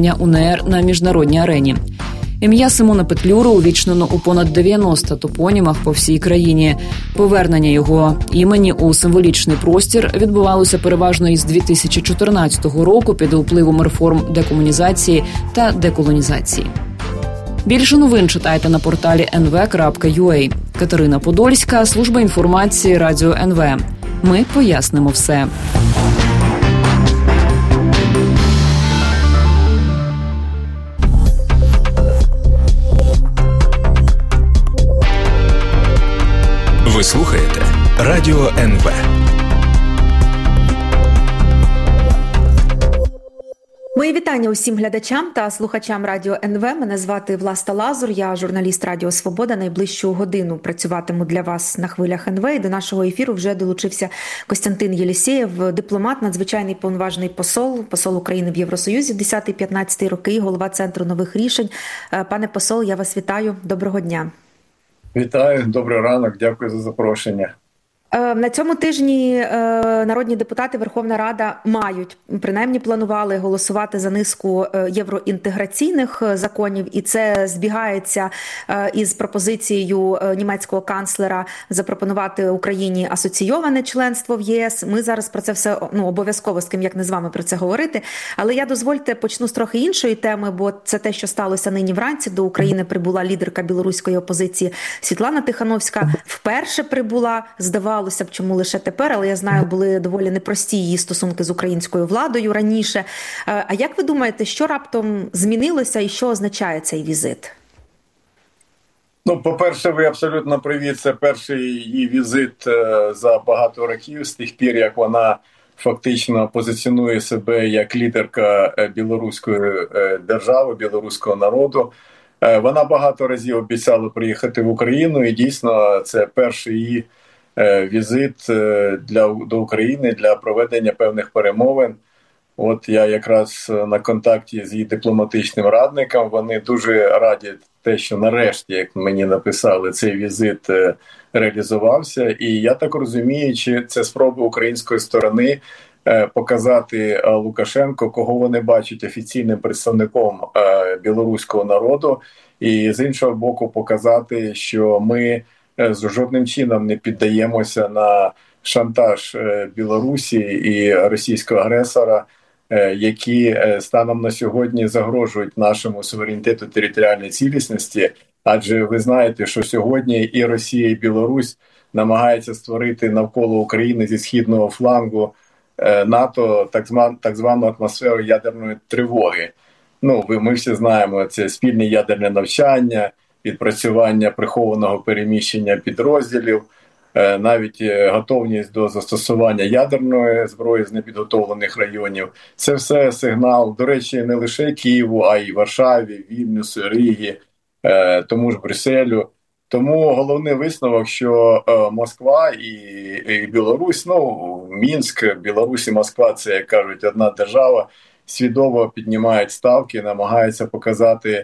визнання УНР на міжнародній арені. Ім'я Симона Петлюри увічнено у понад 90 топонімах по всій країні. Повернення його імені у символічний простір відбувалося переважно із 2014 року під впливом реформ декомунізації та деколонізації. Більше новин читайте на порталі nv.ua. Катерина Подольська, служба інформації Радіо НВ. Ми пояснимо все. Ви слухаєте Радіо НВ. Мої вітання усім глядачам та слухачам Радіо НВ. Мене звати Власта Лазур, я журналіст Радіо Свобода. Найближчу годину працюватиму для вас на хвилях НВ. І до нашого ефіру вже долучився Костянтин Єлісєєв, дипломат, надзвичайний повноважний посол України в Євросоюзі 10-15 роки, голова Центру нових рішень. Пане посол, я вас вітаю. Доброго дня. Вітаю, добрий ранок, дякую за запрошення. На цьому тижні народні депутати, Верховна Рада принаймні планували голосувати за низку євроінтеграційних законів, і це збігається із пропозицією німецького канцлера запропонувати Україні асоційоване членство в ЄС. Ми зараз про це все обов'язково з ким як не з вами про це говорити. Але я, дозвольте, почну з трохи іншої теми, бо це те, що сталося нині вранці. До України прибула лідерка білоруської опозиції Світлана Тихановська. Вперше прибула, здавалося б, чому лише тепер, але я знаю, були доволі непрості її стосунки з українською владою раніше. А як ви думаєте, що раптом змінилося і що означає цей візит? По-перше, ви абсолютно праві, це перший її візит за багато років, з тих пір, як вона фактично позиціонує себе як лідерка білоруської держави, білоруського народу. Вона багато разів обіцяла приїхати в Україну, і дійсно це перший її візит до України для проведення певних перемовин. От я якраз на контакті з її дипломатичним радником. Вони дуже раді те, що нарешті, як мені написали, цей візит реалізувався. І я так розумію, чи це спроба української сторони показати Лукашенко, кого вони бачать офіційним представником білоруського народу, і з іншого боку показати, що ми жодним чином не піддаємося на шантаж Білорусі і російського агресора, які станом на сьогодні загрожують нашому суверенітету, територіальній цілісності. Адже ви знаєте, що сьогодні і Росія, і Білорусь намагаються створити навколо України зі східного флангу НАТО так звану атмосферу ядерної тривоги. Ми всі знаємо, це спільне ядерне навчання, відпрацювання прихованого переміщення підрозділів, навіть готовність до застосування ядерної зброї з непідготовлених районів. Це все сигнал, до речі, не лише Києву, а й Варшаві, Вільнюсу, Ригі, тому ж Брюсселю. Тому головний висновок, що Москва і Білорусь, Мінськ, Білорусь і Москва – це, як кажуть, одна держава, свідомо піднімають ставки, намагаються показати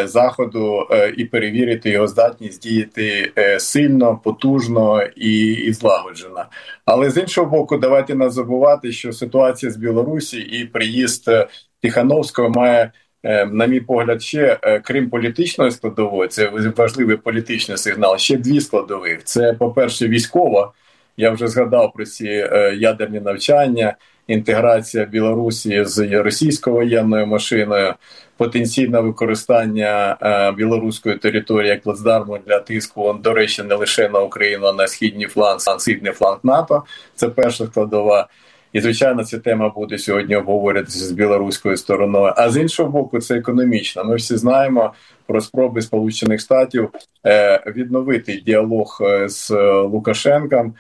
Заходу і перевірити його здатність діяти сильно, потужно і злагоджено. Але з іншого боку, давайте не забувати, що ситуація з Білорусі і приїзд Тихановського має, на мій погляд, ще, крім політичної складової, це важливий політичний сигнал, ще дві складових. Це, по-перше, військова. Я вже згадав про ці ядерні навчання, інтеграція Білорусі з російською воєнною машиною, потенційне використання білоруської території як плацдарму для тиску, до речі, не лише на Україну, а на східний фланг НАТО. Це перша складова. І, звичайно, ця тема буде сьогодні обговорюватися з білоруською стороною. А з іншого боку, це економічно. Ми всі знаємо про спроби Сполучених Штатів відновити діалог з Лукашенком.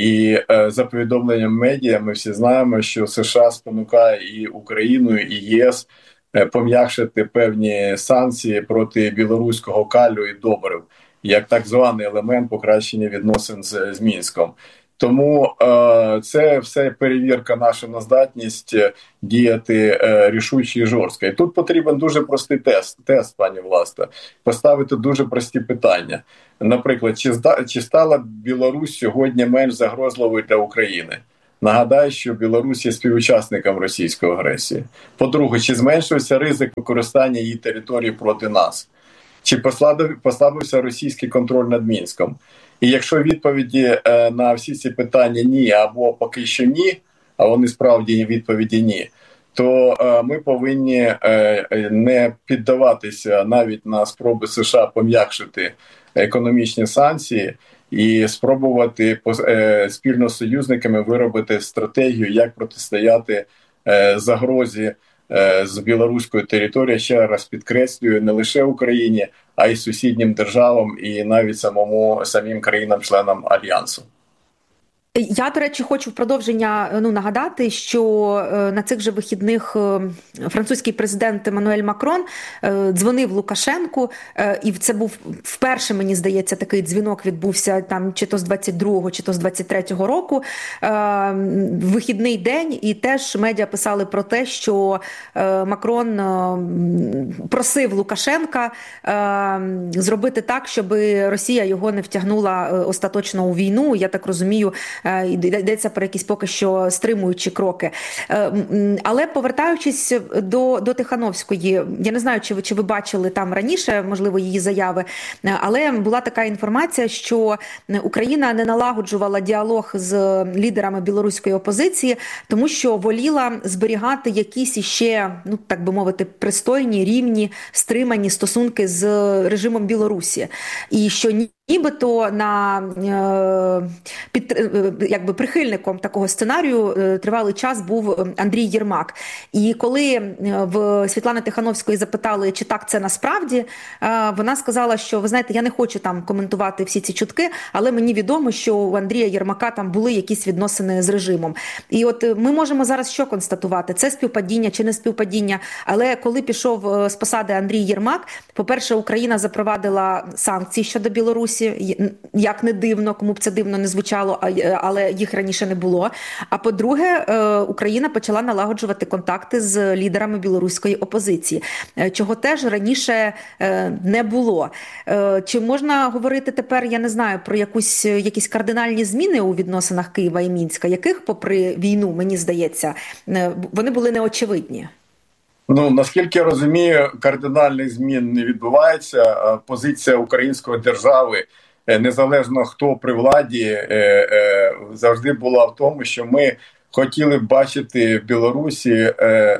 І за повідомленням медіа ми всі знаємо, що США спонукає і Україну, і ЄС пом'якшити певні санкції проти білоруського калю і добрив, як так званий елемент покращення відносин з Мінськом. Тому це все перевірка наша на здатність діяти рішуче і жорстко. І тут потрібен дуже простий тест, пані Власта, поставити дуже прості питання. Наприклад, чи стала Білорусь сьогодні менш загрозливою для України? Нагадаю, що Білорусь є співучасником російської агресії. По-друге, чи зменшився ризик використання її території проти нас? Чи послабився російський контроль над Мінськом? І якщо відповіді на всі ці питання ні, або поки що ні, а вони справді відповіді ні, то ми повинні не піддаватися навіть на спроби США пом'якшити економічні санкції і спробувати спільно з союзниками виробити стратегію, як протистояти загрозі з білоруської території, ще раз підкреслюю, не лише Україні, а й сусіднім державам і навіть самим країнам-членам Альянсу. Я, до речі, хочу в продовження нагадати, що на цих же вихідних французький президент Еммануель Макрон дзвонив Лукашенку, і це був вперше, мені здається, такий дзвінок відбувся там чи то з 22-го, чи то з 23-го року, вихідний день, і теж медіа писали про те, що Макрон просив Лукашенка зробити так, щоб Росія його не втягнула остаточно у війну. Я так розумію, йдеться про якісь поки що стримуючі кроки. Але повертаючись до Тихановської, я не знаю, чи ви бачили там раніше, можливо, її заяви, але була така інформація, що Україна не налагоджувала діалог з лідерами білоруської опозиції, тому що воліла зберігати якісь іще, так би мовити, пристойні, рівні, стримані стосунки з режимом Білорусі. І що нібито якби прихильником такого сценарію тривалий час був Андрій Єрмак. І коли в Світлани Тихановської запитали, чи так це насправді, вона сказала, що, ви знаєте, я не хочу там коментувати всі ці чутки, але мені відомо, що у Андрія Єрмака там були якісь відносини з режимом. І от ми можемо зараз що констатувати? Це співпадіння чи не співпадіння? Але коли пішов з посади Андрій Єрмак, по-перше, Україна запровадила санкції щодо Білорусі, як не дивно, кому б це дивно не звучало, але їх раніше не було. А по-друге, Україна почала налагоджувати контакти з лідерами білоруської опозиції, чого теж раніше не було. Чи можна говорити тепер, я не знаю, про якісь кардинальні зміни у відносинах Києва і Мінська, яких, попри війну, мені здається, вони були неочевидні? Наскільки я розумію, кардинальних змін не відбувається. Позиція української держави, незалежно хто при владі, завжди була в тому, що ми хотіли б бачити в Білорусі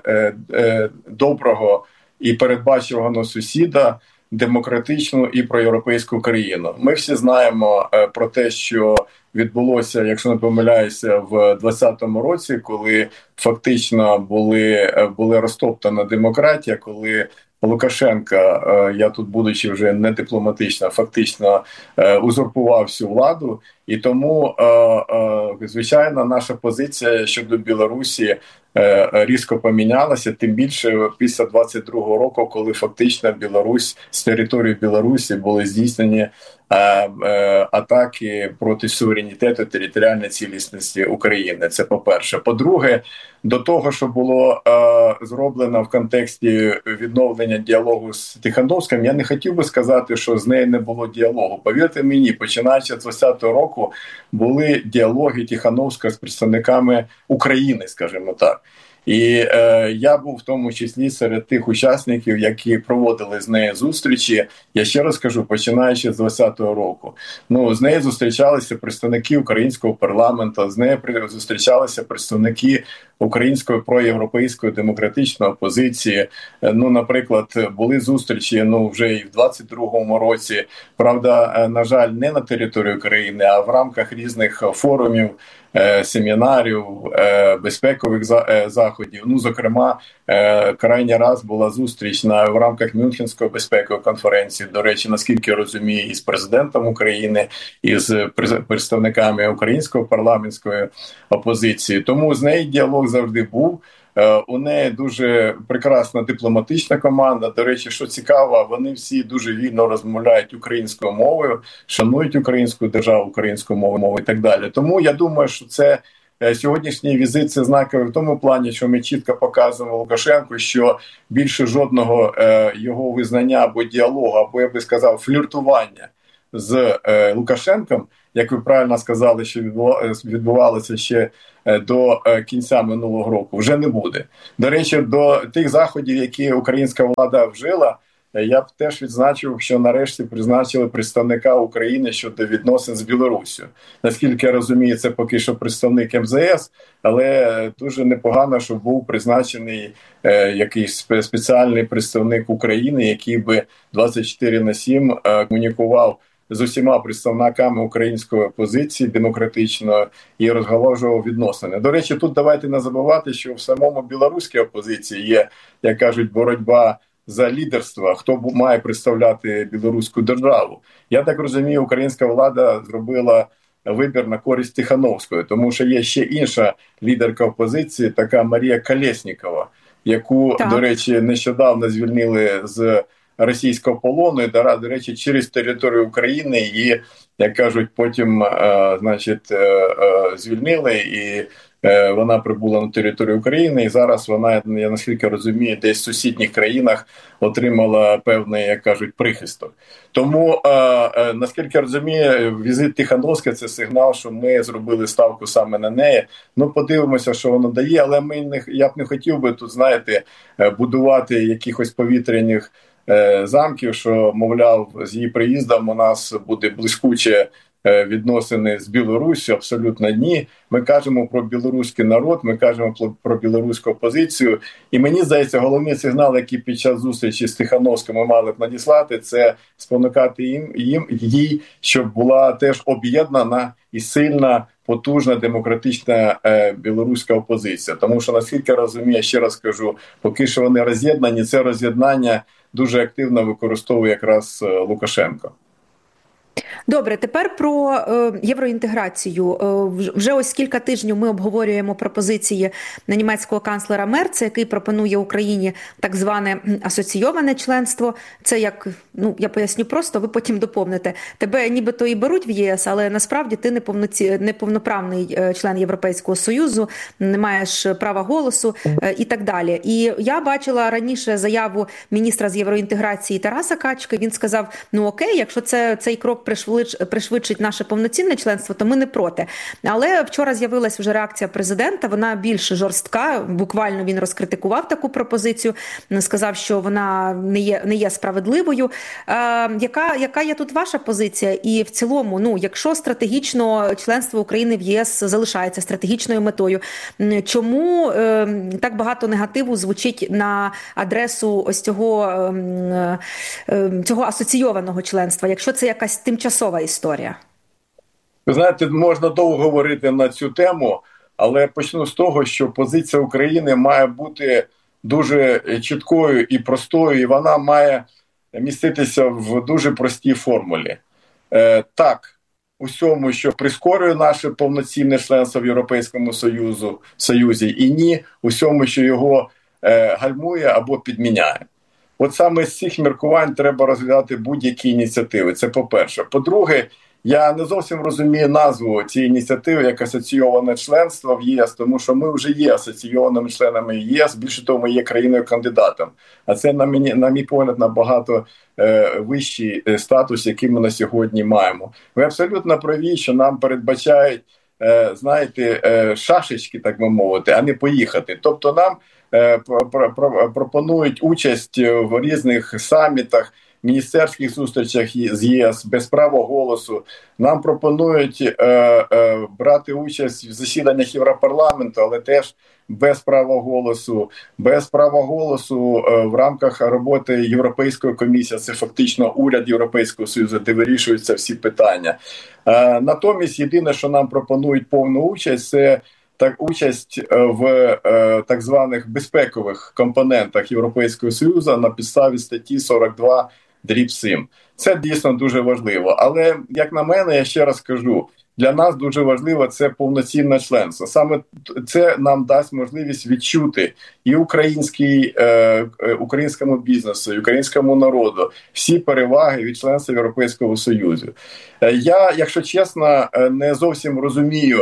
доброго і передбачуваного сусіда, демократичну і проєвропейську країну. Ми всі знаємо про те, що відбулося, якщо не помиляюся, в 2020 році, коли фактично були розтоптана демократія, коли Лукашенка, я тут будучи вже не дипломатично, фактично узурпував всю владу. І тому, звичайно, наша позиція щодо Білорусі різко помінялася, тим більше після 22-го року, коли фактично з території Білорусі були здійснені атаки проти суверенітету, територіальної цілісності України. Це по-перше. По-друге, до того, що було зроблено в контексті відновлення діалогу з Тихановським, я не хотів би сказати, що з нею не було діалогу. Повірте мені, починаючи з 2020 року, були діалоги Тихановського з представниками України, скажімо так. І я був в тому числі серед тих учасників, які проводили з нею зустрічі. Я ще раз кажу, починаючи з 2020 року. З нею зустрічалися представники українського парламенту, з нею зустрічалися представники української проєвропейської демократичної опозиції. Наприклад, були зустрічі вже і в 22-му році. Правда, на жаль, не на території України, а в рамках різних форумів, семінарів, безпекових заходів. Зокрема, крайній раз була зустріч в рамках Мюнхенської безпекової конференції, до речі, наскільки я розумію, із президентом України, і з представниками української парламентської опозиції. Тому з нею діалог завжди був. У неї дуже прекрасна дипломатична команда. До речі, що цікаво, вони всі дуже вільно розмовляють українською мовою, шанують українську державу, українську мову і так далі. Тому я думаю, що це сьогоднішній візит – це знаковий в тому плані, що ми чітко показуємо Лукашенку, що більше жодного його визнання або діалогу, або, я би сказав, фліртування з Лукашенком, як ви правильно сказали, що відбувалося ще до кінця минулого року, вже не буде. До речі, до тих заходів, які українська влада вжила, я б теж відзначив, що нарешті призначили представника України щодо відносин з Білоруссю. Наскільки я розумію, це поки що представник МЗС, але дуже непогано, що був призначений якийсь спеціальний представник України, який би 24/7 комунікував з усіма представниками української опозиції демократичної і розгалужував відносини. До речі, тут давайте не забувати, що в самому білоруській опозиції є, як кажуть, боротьба за лідерство, хто має представляти білоруську державу. Я так розумію, українська влада зробила вибір на користь Тихановської, тому що є ще інша лідерка опозиції, така Марія Колєснікова, яку, до речі, нещодавно звільнили з російського полону, і, до речі, через територію України її, як кажуть, потім звільнили, і вона прибула на територію України, і зараз вона, я наскільки розумію, десь в сусідніх країнах отримала певний, як кажуть, прихисток. Тому, наскільки я розумію, візит Тихановської – це сигнал, що ми зробили ставку саме на неї. Ну, подивимося, що воно дає, але я б не хотів би тут, знаєте, будувати якихось повітряних замків, що, мовляв, з її приїздом у нас буде блискуче відносини з Білоруссю, абсолютно ні. Ми кажемо про білоруський народ, ми кажемо про білоруську опозицію. І мені здається, головний сигнал, який під час зустрічі з Тихановським ми мали б надіслати, це спонукати їй, щоб була теж об'єднана і сильна, потужна, демократична білоруська опозиція. Тому що, наскільки я розумію, ще раз кажу, поки що вони роз'єднані, це роз'єднання дуже активно використовує якраз Лукашенко. Добре, тепер про євроінтеграцію. Вже ось кілька тижнів ми обговорюємо пропозиції німецького канцлера Мерца, який пропонує Україні так зване асоційоване членство. Це як, я поясню просто, ви потім доповните. Тебе нібито і беруть в ЄС, але насправді ти неповноправний член Європейського Союзу, не маєш права голосу і так далі. І я бачила раніше заяву міністра з євроінтеграції Тараса Качки. Він сказав, окей, якщо цей крок пришвидшить наше повноцінне членство, то ми не проти. Але вчора з'явилась вже реакція президента, вона більш жорстка, буквально він розкритикував таку пропозицію, сказав, що вона не є справедливою. Яка є тут ваша позиція? І в цілому, якщо стратегічно членство України в ЄС залишається стратегічною метою, чому так багато негативу звучить на адресу ось цього асоційованого членства, якщо це якась тимчасова історія? Ви знаєте, можна довго говорити на цю тему, але почну з того, що позиція України має бути дуже чіткою і простою, і вона має міститися в дуже простій формулі. Так, усьому, що прискорює наше повноцінне членство в Європейському Союзі, і ні, усьому, що його гальмує або підміняє. От саме з цих міркувань треба розглядати будь-які ініціативи. Це по-перше. По-друге, я не зовсім розумію назву цієї ініціативи як асоційоване членство в ЄС, тому що ми вже є асоційованими членами ЄС, більше того, ми є країною-кандидатом. А це, на мій погляд, набагато вищий статус, який ми на сьогодні маємо. Ви абсолютно праві, що нам передбачають, шашечки, так би мовити, а не поїхати. Тобто нам пропонують участь в різних самітах, міністерських зустрічах з ЄС без права голосу. Нам пропонують брати участь в засіданнях Європарламенту, але теж без права голосу. Без права голосу в рамках роботи Європейської комісії, це фактично уряд Європейського Союзу, де вирішуються всі питання. Натомість єдине, що нам пропонують повну участь, це участь в так званих безпекових компонентах Європейського Союзу на підставі статті 42/7. Це дійсно дуже важливо. Але, як на мене, я ще раз кажу, для нас дуже важливо це повноцінне членство. Саме це нам дасть можливість відчути і українському бізнесу, і українському народу всі переваги від членства Європейського Союзу. Я, якщо чесно, не зовсім розумію,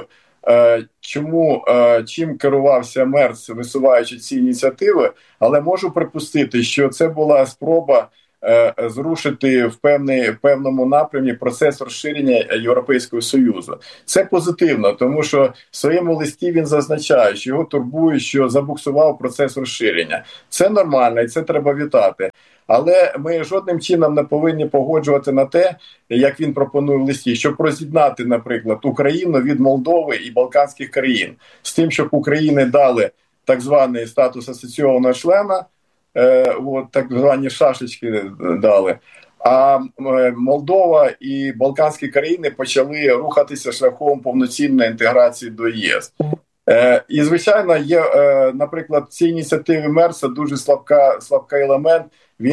чим керувався Мерц, висуваючи ці ініціативи, але можу припустити, що це була спроба зрушити в певному напрямі процес розширення Європейського Союзу. Це позитивно, тому що в своєму листі він зазначає, що його турбує, що забуксував процес розширення. Це нормально і це треба вітати. Але ми жодним чином не повинні погоджувати на те, як він пропонує в листі, щоб роз'єднати, наприклад, Україну від Молдови і Балканських країн, з тим, щоб Україні дали так званий статус асоційованого члена, так звані шашечки дали, а Молдова і Балканські країни почали рухатися шляхом повноцінної інтеграції до ЄС. І, звичайно, є, наприклад, ці ініціативи Мерса дуже слабкий елемент.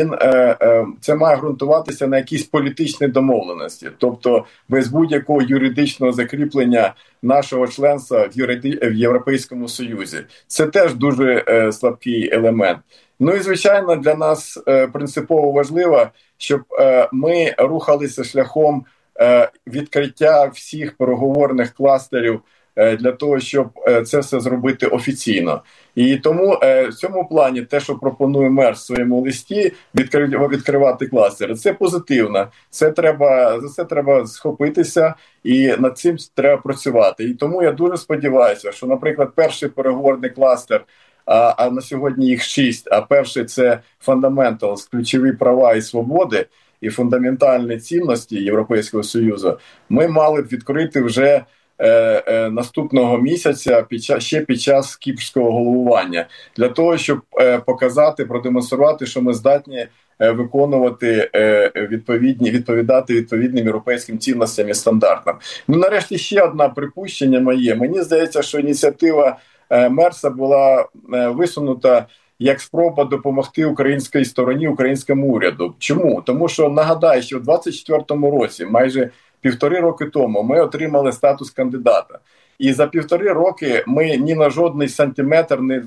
Це має ґрунтуватися на якійсь політичній домовленості, тобто без будь-якого юридичного закріплення нашого членства в Європейському Союзі. Це теж дуже слабкий елемент. Ну і, звичайно, для нас принципово важливо, щоб ми рухалися шляхом відкриття всіх переговорних кластерів для того, щоб це все зробити офіційно. І тому в цьому плані те, що пропонує мер в своєму листі, відкривати кластери, це позитивно. За це треба схопитися і над цим треба працювати. І тому я дуже сподіваюся, що, наприклад, перший переговорний кластер, а на сьогодні їх 6, а перший – це Fundamentals, ключові права і свободи, і фундаментальні цінності Європейського Союзу, ми мали б відкрити вже наступного місяця під час кіпрського головування, для того, щоб продемонструвати, що ми здатні виконувати відповідати відповідним європейським цінностям і стандартам. Ну, нарешті, ще одне припущення моє. Мені здається, що ініціатива Мерса була висунута як спроба допомогти українській стороні, українському уряду. Чому? Тому що, нагадаю, що в 2024 році, майже 1,5 роки тому, ми отримали статус кандидата. І за 1,5 роки ми ні на жодний сантиметр не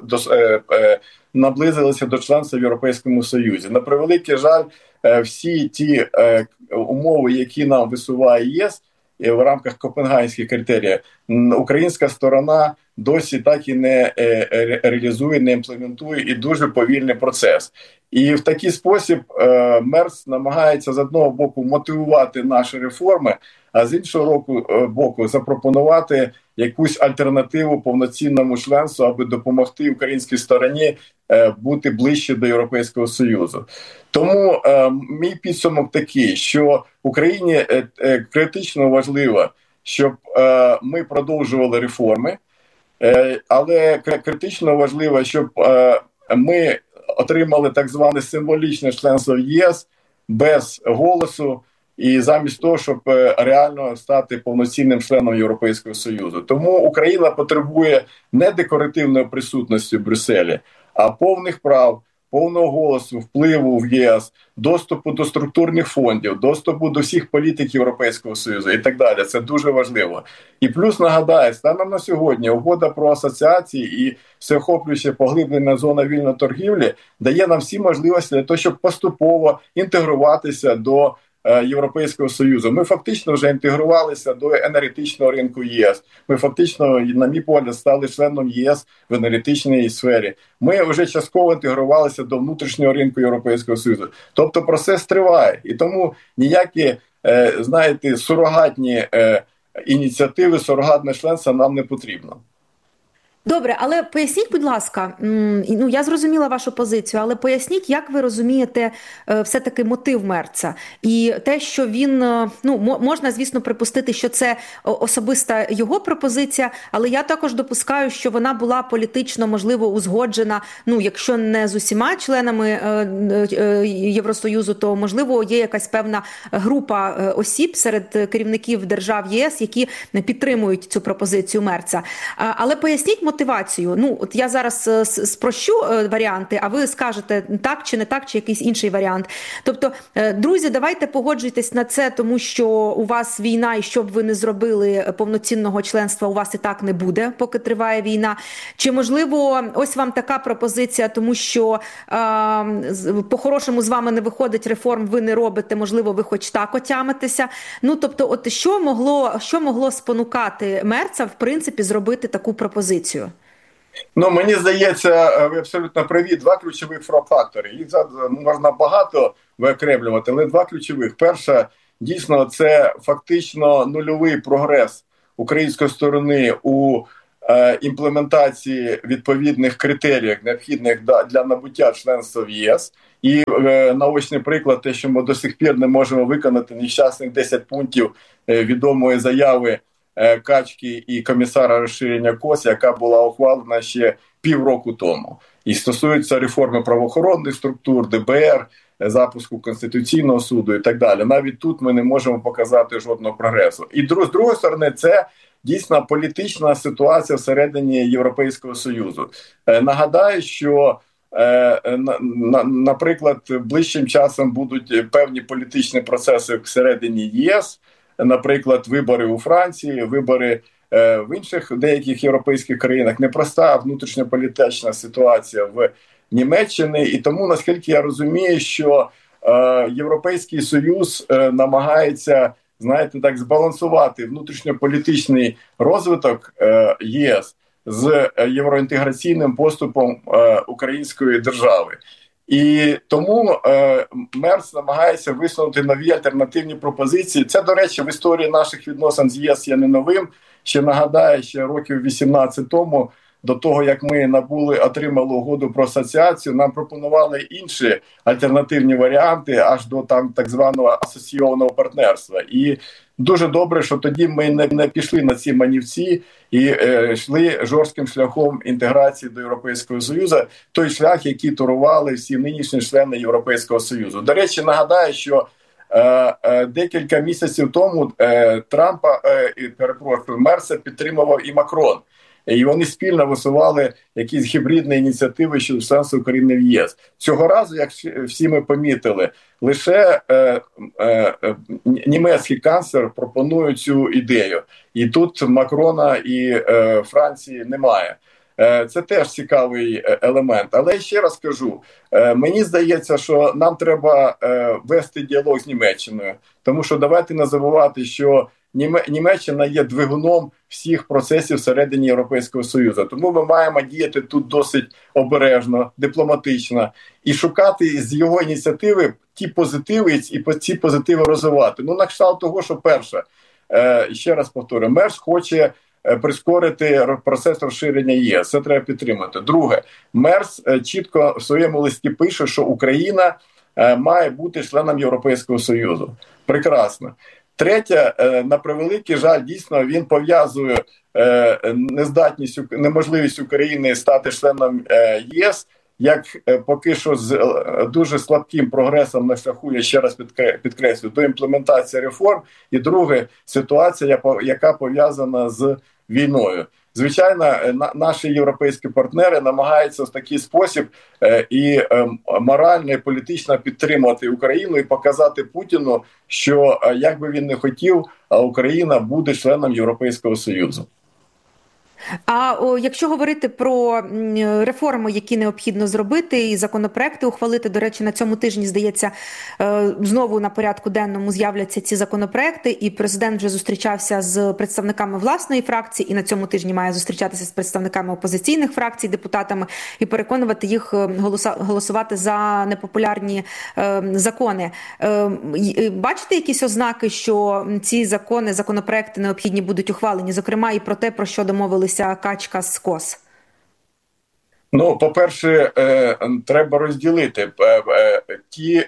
наблизилися до членства в Європейському Союзі. На превеликий жаль, всі ті умови, які нам висуває ЄС в рамках Копенгагенських критеріїв, українська сторона досі так і не реалізує, не імплементує, і дуже повільний процес. І в такий спосіб Мерс намагається з одного боку мотивувати наші реформи, а з іншого боку запропонувати якусь альтернативу повноцінному членству, аби допомогти українській стороні бути ближче до Європейського Союзу. Тому мій підсумок такий, що Україні критично важливо, щоб ми продовжували реформи, але критично важливо, щоб ми отримали так зване символічне членство в ЄС без голосу і замість того, щоб реально стати повноцінним членом Європейського Союзу. Тому Україна потребує не декоративної присутності в Брюсселі, а повних прав, повного голосу, впливу в ЄС, доступу до структурних фондів, доступу до всіх політик Європейського Союзу і так далі. Це дуже важливо. І плюс, нагадаю, станом на сьогодні угода про асоціації і всеохоплююча поглиблена зона вільної торгівлі дає нам всі можливості для того, щоб поступово інтегруватися до Європейського Союзу. Ми фактично вже інтегрувалися до енергетичного ринку ЄС. Ми фактично, на мій погляд, стали членом єС в енергетичній сфері. Ми вже частково інтегрувалися до внутрішнього ринку Європейського Союзу. Тобто процес триває. І тому ніякі, сурогатні ініціативи, сурогатне членство нам не потрібно. Добре, але поясніть, будь ласка, я зрозуміла вашу позицію, але поясніть, як ви розумієте все-таки мотив Мерца і те, що він, можна, звісно, припустити, що це особиста його пропозиція, але я також допускаю, що вона була політично, можливо, узгоджена, якщо не з усіма членами Євросоюзу, то, можливо, є якась певна група осіб серед керівників держав ЄС, які підтримують цю пропозицію Мерца. Але поясніть мотивацію. От я зараз спрощу варіанти, а ви скажете так чи не так, чи якийсь інший варіант. Тобто, друзі, давайте погоджуйтесь на це, тому що у вас війна, і що б ви не зробили повноцінного членства, у вас і так не буде, поки триває війна. Чи, можливо, ось вам така пропозиція, тому що по-хорошому з вами не виходить реформ, ви не робите, можливо, ви хоч так отямитеся. Тобто, от що могло спонукати Мерца, в принципі, зробити таку пропозицію? Ну, мені здається, ви абсолютно праві. Два ключових фактори. Їх можна багато виокремлювати, але два ключових. Перша, дійсно, це фактично нульовий прогрес української сторони у імплементації відповідних критеріїв, необхідних для набуття членства в ЄС. І наочний приклад, те, що ми до сих пір не можемо виконати нещасних 10 пунктів відомої заяви Качки і комісара розширення КОС, яка була ухвалена ще півроку тому. І стосується реформи правоохоронних структур, ДБР, запуску Конституційного суду і так далі. Навіть тут ми не можемо показати жодного прогресу. І з другої сторони, це дійсно політична ситуація всередині Європейського Союзу. Нагадаю, що наприклад, ближчим часом будуть певні політичні процеси всередині ЄС, наприклад, вибори у Франції, вибори в інших деяких європейських країнах, непроста внутрішньополітична ситуація в Німеччині. І тому, наскільки я розумію, що Європейський Союз намагається, знаєте, так збалансувати внутрішньополітичний розвиток ЄС з євроінтеграційним поступом української держави. І тому Мерц намагається висунути нові альтернативні пропозиції. Це, до речі, в історії наших відносин з ЄС є не новим. Ще нагадаю, ще років 18 тому, до того, як ми отримали угоду про асоціацію, нам пропонували інші альтернативні варіанти, аж до так званого асоційованого партнерства. І дуже добре, що тоді ми не пішли на ці манівці і йшли жорстким шляхом інтеграції до Європейського Союзу, той шлях, який турували всі нинішні члени Європейського Союзу. До речі, нагадаю, що декілька місяців тому Мерца підтримував і Макрон. І вони спільно висували якісь гібридні ініціативи щодо членства України в ЄС. Цього разу, як всі ми помітили, лише німецький канцлер пропонує цю ідею. І тут Макрона і Франції немає. Це теж цікавий елемент. Але ще раз кажу, мені здається, що нам треба вести діалог з Німеччиною. Тому що давайте не забувати, що Німеччина є двигуном всіх процесів всередині Європейського Союзу. Тому ми маємо діяти тут досить обережно, дипломатично і шукати з його ініціативи ті позитиви і ці позитиви розвивати. Ну, на кшталт того, що перше, ще раз повторюю, Мерц хоче прискорити процес розширення ЄС. Це треба підтримати. Друге, Мерц чітко в своєму листі пише, що Україна має бути членом Європейського Союзу. Прекрасно. Третє, на превеликий жаль, дійсно, він пов'язує неможливість України стати членом ЄС, як поки що з дуже слабким прогресом на шляху, я ще раз підкреслюю, до імплементації реформ. І друге, ситуація, яка пов'язана з війною. Звичайно, наші європейські партнери намагаються в такий спосіб і морально, і політично підтримати Україну і показати Путіну, що, як би він не хотів, Україна буде членом Європейського Союзу. А якщо говорити про реформи, які необхідно зробити, і законопроекти ухвалити, до речі, на цьому тижні, здається, знову на порядку денному з'являться ці законопроекти, і президент вже зустрічався з представниками власної фракції, і на цьому тижні має зустрічатися з представниками опозиційних фракцій, депутатами, і переконувати їх голосувати за непопулярні закони. Бачите якісь ознаки, що ці законопроекти необхідні будуть ухвалені, зокрема і про те, про що домовилися Качка з КОС? Ну, по-перше, треба розділити ті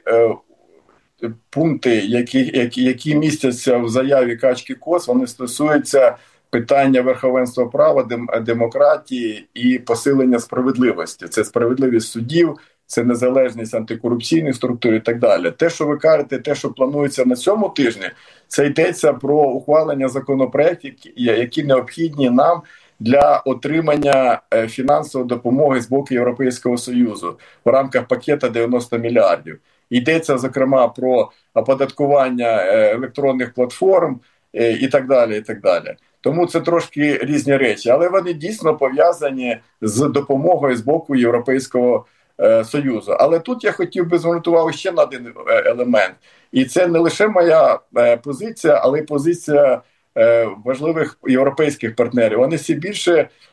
пункти, які містяться в заяві Качки КОС, вони стосуються питання верховенства права, демократії і посилення справедливості. Це справедливість судів, це незалежність антикорупційних структур і так далі. Те, що ви кажете, те, що планується на цьому тижні, це йдеться про ухвалення законопроєктів, які необхідні нам для отримання фінансової допомоги з боку Європейського Союзу в рамках пакета 90 мільярдів. Йдеться, зокрема, про оподаткування електронних платформ і так далі, і так далі. Тому це трошки різні речі, але вони дійсно пов'язані з допомогою з боку Європейського Союзу. Але тут я хотів би звернути увагу ще на один елемент. І це не лише моя позиція, але й позиція важливих європейських партнерів. Вони всі більше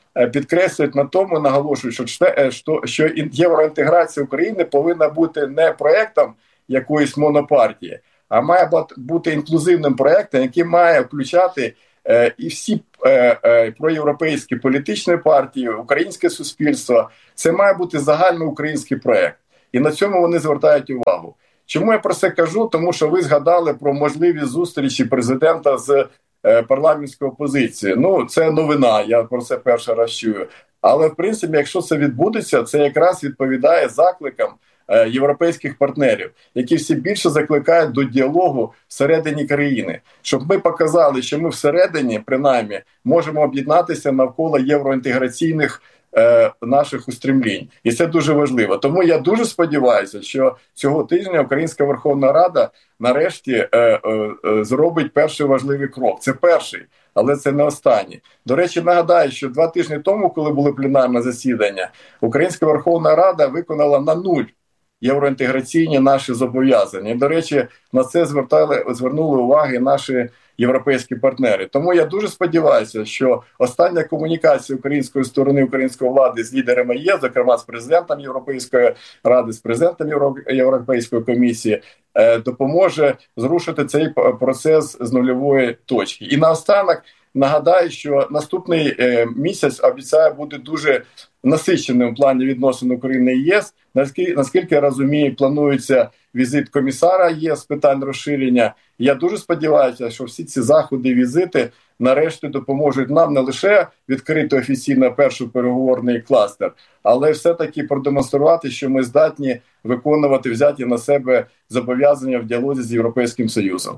підкреслюють на тому, наголошують, що євроінтеграція України повинна бути не проєктом якоїсь монопартії, а має бути інклюзивним проєктом, який має включати і всі проєвропейські політичні партії, українське суспільство. Це має бути загальноукраїнський проєкт. І на цьому вони звертають увагу. Чому я про це кажу? Тому що ви згадали про можливі зустрічі президента з парламентською опозицією. Це новина, я про це перший раз чую. Але, в принципі, якщо це відбудеться, це якраз відповідає закликам європейських партнерів, які всі більше закликають до діалогу всередині країни. Щоб ми показали, що ми всередині, принаймні, можемо об'єднатися навколо євроінтеграційних наших устремлінь. І це дуже важливо. Тому я дуже сподіваюся, що цього тижня Українська Верховна Рада нарешті зробить перший важливий крок. Це перший, але це не останній. До речі, нагадаю, що 2 тижні тому, коли були пленарне засідання, Українська Верховна Рада виконала на 0 євроінтеграційні наші зобов'язання. І, до речі, на це звернули увагу наші європейські партнери. Тому я дуже сподіваюся, що остання комунікація української сторони, української влади з лідерами є, зокрема з президентом Європейської Ради, з президентом Європейської комісії, допоможе зрушити цей процес з нульової точки. І наостанок нагадаю, що наступний місяць обіцяє бути дуже насиченим в плані відносин України і ЄС. Наскільки я розумію, планується візит комісара ЄС з питань розширення. Я дуже сподіваюся, що всі ці заходи, візити нарешті допоможуть нам не лише відкрити офіційно перший переговорний кластер, але все-таки продемонструвати, що ми здатні виконувати взяті на себе зобов'язання в діалозі з Європейським Союзом.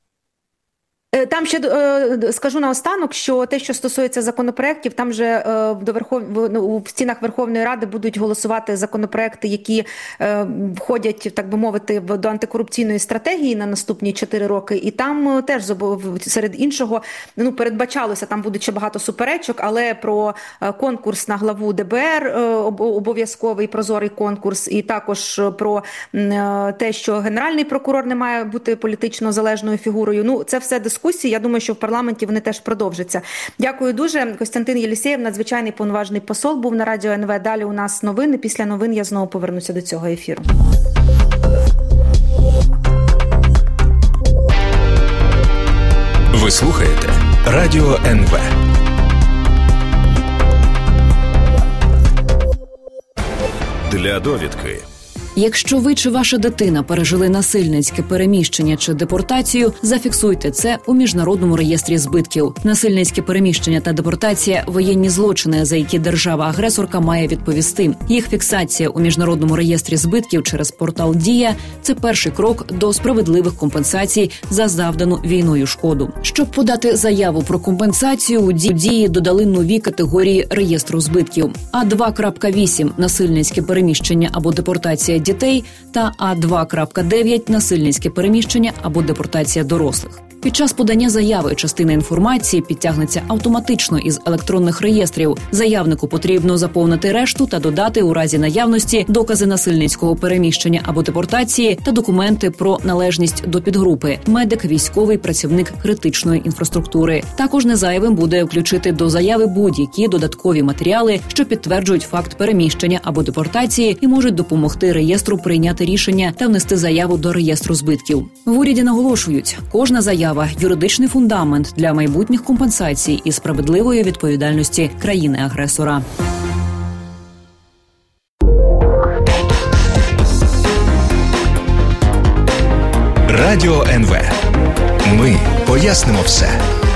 Там ще скажу наостанок, що те, що стосується законопроєктів, там же в стінах Верховної Ради будуть голосувати законопроєкти, які входять, так би мовити, до антикорупційної стратегії на наступні 4 роки. І там теж, серед іншого, передбачалося, там буде ще багато суперечок, але про конкурс на главу ДБР, обов'язковий прозорий конкурс, і також про те, що Генеральний прокурор не має бути політично залежною фігурою. Це все дискусії. Я думаю, що в парламенті вони теж продовжаться. Дякую дуже. Костянтин Єлісєєв, надзвичайний повноважний посол, був на Радіо НВ. Далі у нас новини. Після новин я знову повернуся до цього ефіру. Ви слухаєте Радіо НВ. Для довідки. Якщо ви чи ваша дитина пережили насильницьке переміщення чи депортацію, зафіксуйте це у Міжнародному реєстрі збитків. Насильницьке переміщення та депортація – воєнні злочини, за які держава-агресорка має відповісти. Їх фіксація у Міжнародному реєстрі збитків через портал «Дія» – це перший крок до справедливих компенсацій за завдану війною шкоду. Щоб подати заяву про компенсацію, у «Дії» додали нові категорії реєстру збитків. А2.8 – насильницьке переміщення або депортація дітей та А2.9 – насильницьке переміщення або депортація дорослих. Під час подання заяви частина інформації підтягнеться автоматично із електронних реєстрів. Заявнику потрібно заповнити решту та додати у разі наявності докази насильницького переміщення або депортації та документи про належність до підгрупи – медик, військовий, працівник критичної інфраструктури. Також незайвим буде включити до заяви будь-які додаткові матеріали, що підтверджують факт переміщення або депортації і можуть допомогти реєстру прийняти рішення та внести заяву до реєстру збитків. В уряді наголошують, кожна заява – юридичний фундамент для майбутніх компенсацій і справедливої відповідальності країни-агресора. Радіо НВ. Ми пояснимо все.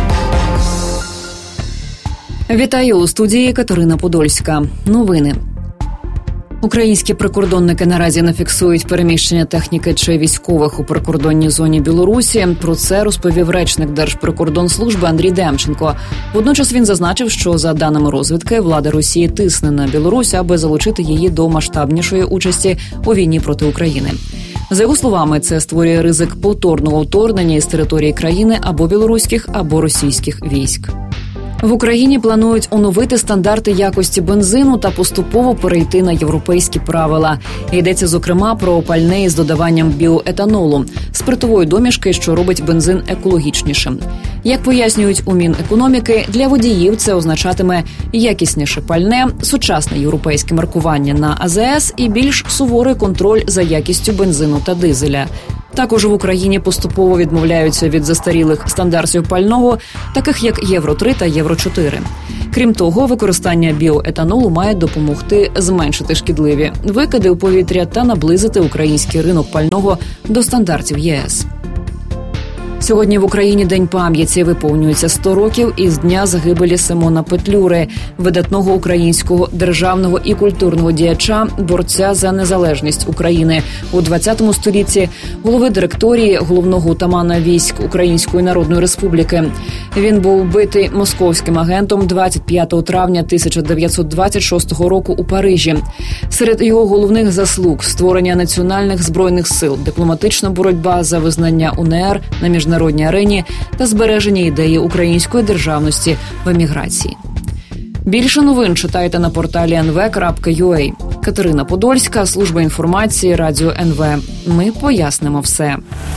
Вітаю, у студії Катерина Подольська. Новини. Українські прикордонники наразі не фіксують переміщення техніки чи військових у прикордонній зоні Білорусі. Про це розповів речник Держприкордонслужби Андрій Демченко. Водночас він зазначив, що за даними розвідки, влада Росії тисне на Білорусь, аби залучити її до масштабнішої участі у війні проти України. За його словами, це створює ризик повторного вторгнення із території країни або білоруських, або російських військ. В Україні планують оновити стандарти якості бензину та поступово перейти на європейські правила. Йдеться, зокрема, про пальне із додаванням біоетанолу – спиртової домішки, що робить бензин екологічнішим. Як пояснюють у Мінекономіки, для водіїв це означатиме якісніше пальне, сучасне європейське маркування на АЗС і більш суворий контроль за якістю бензину та дизеля. Також в Україні поступово відмовляються від застарілих стандартів пального, таких як Євро-3 та Євро-4. Крім того, використання біоетанолу має допомогти зменшити шкідливі викиди у повітря та наблизити український ринок пального до стандартів ЄС. Сьогодні в Україні День пам'яті. Виповнюється 100 років із дня загибелі Симона Петлюри, видатного українського державного і культурного діяча, борця за незалежність України у 20 столітті, голови директорії, головного отамана військ Української Народної Республіки. Він був вбитий московським агентом 25 травня 1926 року у Парижі. Серед його головних заслуг – створення національних збройних сил, дипломатична боротьба за визнання УНР на міжнародній арені та збереження ідеї української державності в еміграції. Більше новин читайте на порталі nv.ua. Катерина Подольська, служба інформації, Радіо НВ. Ми пояснимо все.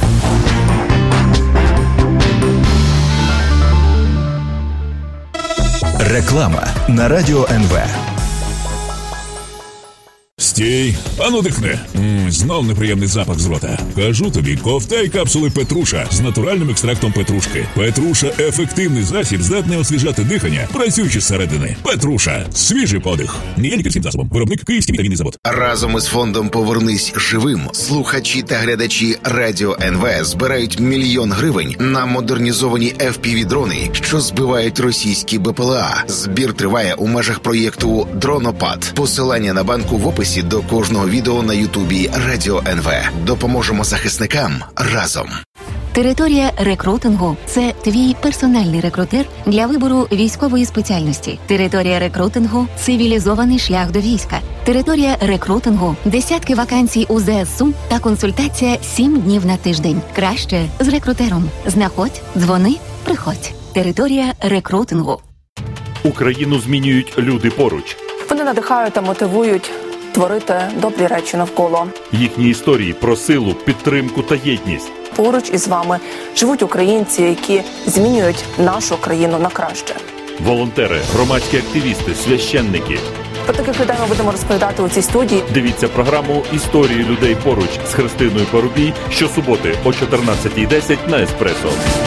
Реклама на Радіо НВ. Стій, ану дихни. Знов неприємний запах з рота. Кажу тобі, ковтай капсули Петруша з натуральним екстрактом петрушки. Петруша – ефективний засіб, здатний освіжати дихання, працюючи зсередини. Петруша – свіжий подих. Не є лікарським засобом. Виробник Київський вітамінний завод. Разом із фондом «Повернись живим» слухачі та глядачі Радіо НВ збирають 1 мільйон гривень на модернізовані FPV-дрони, що збивають російські БПЛА. Збір триває у межах проєкту «Дронопад». Посилання на банку в описі до кожного відео на Ютубі Радіо НВ. Допоможемо захисникам разом. Територія рекрутингу – це твій персональний рекрутер для вибору військової спеціальності. Територія рекрутингу – цивілізований шлях до війська. Територія рекрутингу – десятки вакансій у ЗСУ та консультація 7 днів на тиждень. Краще з рекрутером. Знаходь, дзвони, приходь. Територія рекрутингу. Україну змінюють люди поруч. Вони надихають та мотивують творити добрі речі навколо. Їхні історії про силу, підтримку та єдність. Поруч із вами живуть українці, які змінюють нашу країну на краще. Волонтери, громадські активісти, священники. Про таких людей ми будемо розповідати у цій студії. Дивіться програму «Історії людей поруч» з Христиною Парубій щосуботи о 14:10 на Еспресо.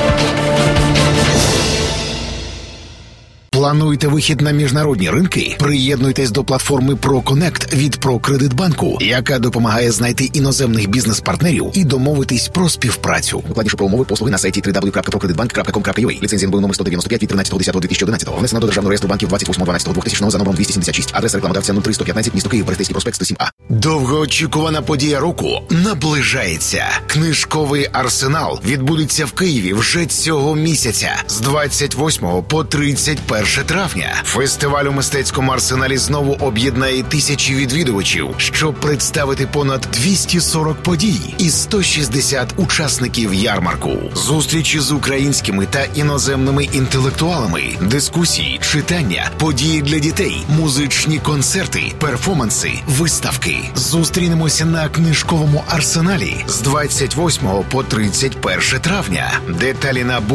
Плануєте вихід на міжнародні ринки? Приєднуйтесь до платформи ProConnect від ProCreditBank, яка допомагає знайти іноземних бізнес-партнерів і домовитись про співпрацю. Докладніше про умови послуги на сайті www.procreditbank.com.ua. Ліцензія НБУ номер 195 від 13.10.2011. Внесено до Державного реєстру банків 28.12.2000 за номером 276. Адреса рекламодавця 03115, місто Київ, Берестейський проспект 107А. Довгоочікувана подія року наближається. Книжковий арсенал відбудеться в Києві вже цього місяця з 28 по 31 травня. Фестиваль у мистецькому арсеналі знову об'єднає тисячі відвідувачів, щоб представити понад 240 подій і 160 учасників ярмарку. Зустрічі з українськими та іноземними інтелектуалами, дискусії, читання, події для дітей, музичні концерти, перформанси, виставки. Зустрінемося на книжковому арсеналі з 28 по 31 травня. Деталі на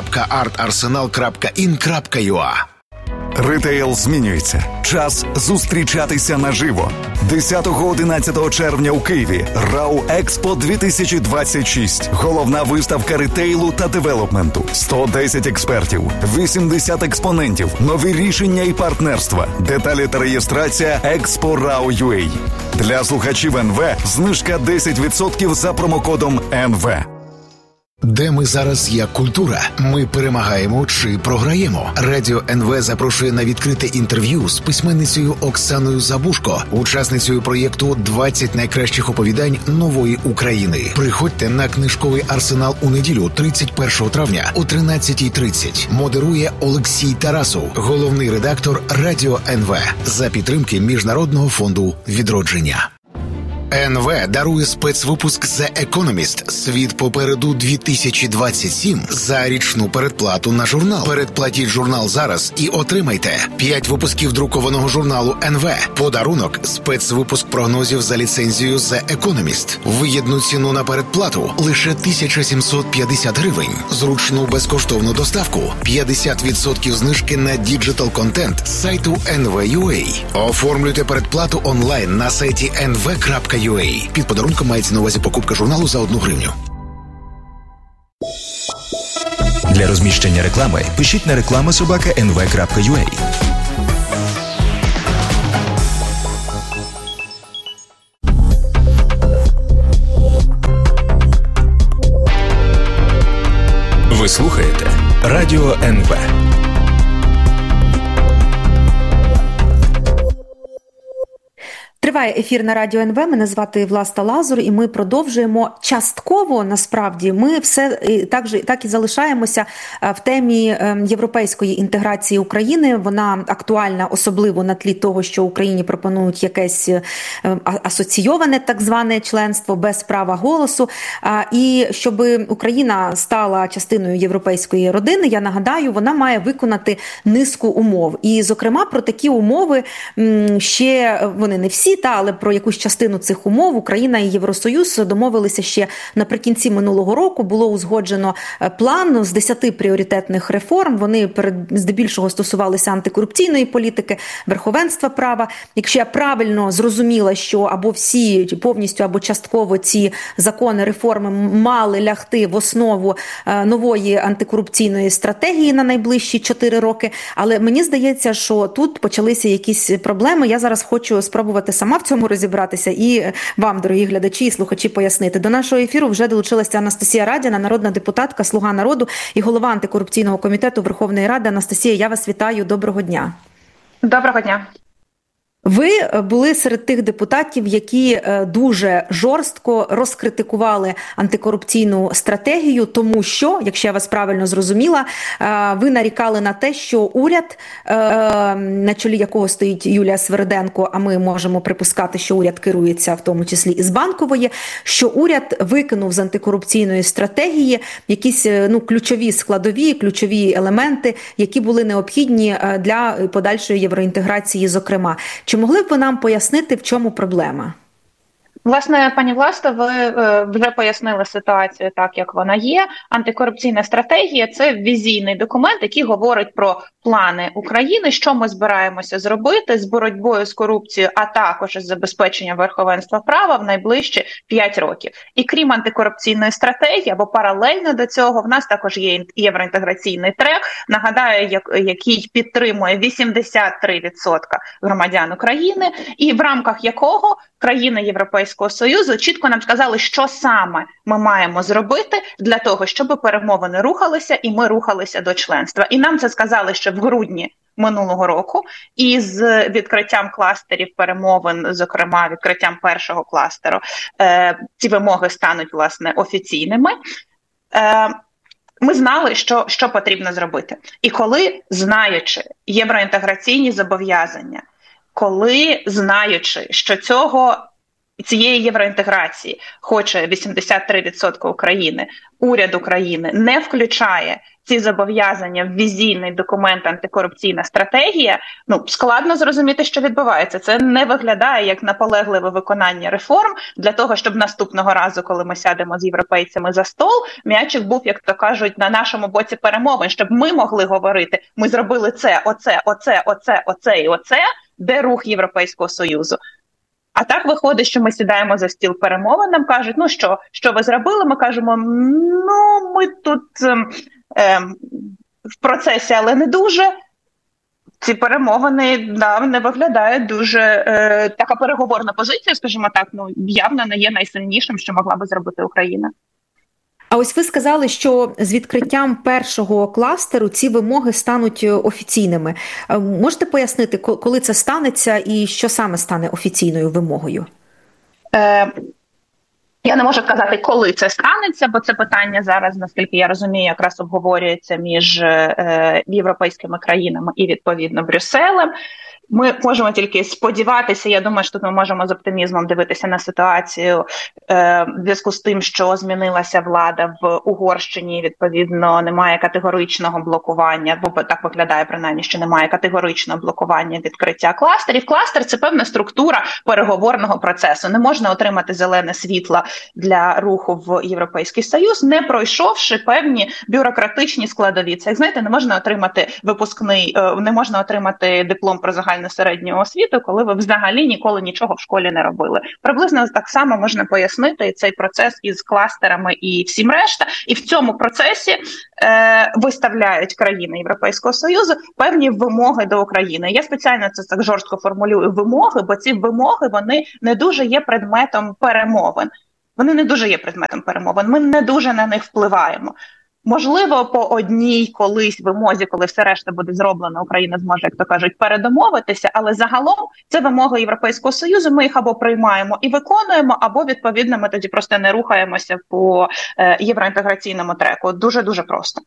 book.artarsenal.in.ua. Ритейл змінюється. Час зустрічатися наживо. 10-11 червня у Києві РАУ Експо 2026. Головна виставка ритейлу та девелопменту. 110 експертів, 80 експонентів, нові рішення і партнерства. Деталі та реєстрація Expo.RAU.UA. Для слухачів НВ знижка 10% за промокодом НВ. Де ми зараз як культура? Ми перемагаємо чи програємо? Радіо НВ запрошує на відкрите інтерв'ю з письменницею Оксаною Забушко, учасницею проєкту «20 найкращих оповідань нової України». Приходьте на книжковий арсенал у неділю 31 травня о 13:30. Модерує Олексій Тарасов, головний редактор Радіо НВ, за підтримки Міжнародного фонду відродження. НВ дарує спецвипуск The Economist «Світ попереду 2027» за річну передплату на журнал. Передплатіть журнал зараз і отримайте 5 випусків друкованого журналу НВ. Подарунок – спецвипуск прогнозів за ліцензією The Economist. Вигідну ціну на передплату – лише 1750 гривень. Зручну безкоштовну доставку – 50% знижки на діджитал-контент з сайту NV.ua. Оформлюйте передплату онлайн на сайті nv.ua. Під подарунком мається на увазі покупка журналу за 1 гривню. Для розміщення реклами пишіть на reklama@nv.ua. Ви слухаєте Радіо НВ. Триває ефір на Радіо НВ. Мене звати Власта Лазур, і ми продовжуємо частково, насправді, ми все так і залишаємося в темі європейської інтеграції України. Вона актуальна особливо на тлі того, що Україні пропонують якесь асоційоване так зване членство без права голосу. І щоб Україна стала частиною європейської родини, я нагадаю, вона має виконати низку умов. І, зокрема, про такі умови ще, вони не всі, але про якусь частину цих умов Україна і Євросоюз домовилися ще наприкінці минулого року. Було узгоджено план з 10 пріоритетних реформ. Вони здебільшого стосувалися антикорупційної політики, верховенства права. Якщо я правильно зрозуміла, що або всі повністю, або частково ці закони, реформи мали лягти в основу нової антикорупційної стратегії на найближчі 4 роки. Але мені здається, що тут почалися якісь проблеми. Я зараз хочу спробувати сама в цьому розібратися і вам, дорогі глядачі і слухачі, пояснити. До нашого ефіру вже долучилася Анастасія Радіна, народна депутатка, «Слуга народу» і голова антикорупційного комітету Верховної Ради. Анастасія, я вас вітаю. Доброго дня. Доброго дня. Ви були серед тих депутатів, які дуже жорстко розкритикували антикорупційну стратегію, тому що, якщо я вас правильно зрозуміла, ви нарікали на те, що уряд, на чолі якого стоїть Юлія Свериденко, а ми можемо припускати, що уряд керується в тому числі із Банкової, що уряд викинув з антикорупційної стратегії якісь ключові складові, ключові елементи, які були необхідні для подальшої євроінтеграції, зокрема. Чи могли б ви нам пояснити, в чому проблема? Власне, пані Власто, ви вже пояснили ситуацію так, як вона є. Антикорупційна стратегія – це візійний документ, який говорить про плани України, що ми збираємося зробити з боротьбою з корупцією, а також із забезпеченням верховенства права в найближчі 5 років. І крім антикорупційної стратегії, або паралельно до цього, в нас також є євроінтеграційний трек, нагадаю, який підтримує 83% громадян України, і в рамках якого країни Європейського Союзу чітко нам сказали, що саме ми маємо зробити для того, щоб перемовини рухалися і ми рухалися до членства. І нам це сказали ще в грудні минулого року, і з відкриттям кластерів перемовин, зокрема відкриттям першого кластеру, ці вимоги стануть, власне, офіційними. Ми знали, що потрібно зробити. І коли, знаючи євроінтеграційні зобов'язання, коли, знаючи, що цієї євроінтеграції хоче 83% України, уряд України не включає ці зобов'язання в візійний документ антикорупційна стратегія, складно зрозуміти, що відбувається. Це не виглядає як наполегливе виконання реформ для того, щоб наступного разу, коли ми сядемо з європейцями за стол, м'ячик був, як то кажуть, на нашому боці перемовин, щоб ми могли говорити, ми зробили це, оце і оце, де рух Європейського Союзу. А так виходить, що ми сідаємо за стіл перемовин, нам кажуть, що ви зробили? Ми кажемо, ми тут в процесі, але не дуже. Ці перемовини не виглядають дуже, така переговорна позиція, скажімо так, явно не є найсильнішим, що могла би зробити Україна. А ось ви сказали, що з відкриттям першого кластеру ці вимоги стануть офіційними. Можете пояснити, коли це станеться і що саме стане офіційною вимогою? Я не можу сказати, коли це станеться, бо це питання зараз, наскільки я розумію, якраз обговорюється між європейськими країнами і, відповідно, Брюсселем. Ми можемо тільки сподіватися, я думаю, що тут ми можемо з оптимізмом дивитися на ситуацію в зв'язку з тим, що змінилася влада в Угорщині, відповідно, немає категоричного блокування, бо так виглядає принаймні, що немає категоричного блокування відкриття кластерів. Кластер – це певна структура переговорного процесу. Не можна отримати зелене світло для руху в Європейський Союз, не пройшовши певні бюрократичні складові. Це, як знаєте, не можна отримати не можна отримати диплом про загальну середню освіту, коли ви взагалі ніколи нічого в школі не робили. Приблизно так само можна пояснити цей процес із кластерами і всім решта. І в цьому процесі виставляють країни Європейського Союзу певні вимоги до України. Я спеціально це так жорстко формулюю вимоги, бо ці вимоги, вони не дуже є предметом перемовин. Ми не дуже на них впливаємо. Можливо, по одній колись вимозі, коли все решта буде зроблено, Україна зможе, як то кажуть, передомовитися, але загалом це вимоги Європейського Союзу, ми їх або приймаємо і виконуємо, або, відповідно, ми тоді просто не рухаємося по євроінтеграційному треку. Дуже-дуже просто.